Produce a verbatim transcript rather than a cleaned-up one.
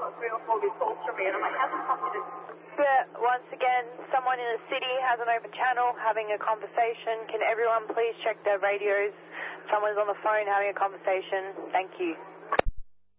got three or four reports from me, and I'm like, how's it possible? But once again, someone in the city has an open channel having a conversation. Can everyone please check their radios? Someone's on the phone having a conversation. Thank you.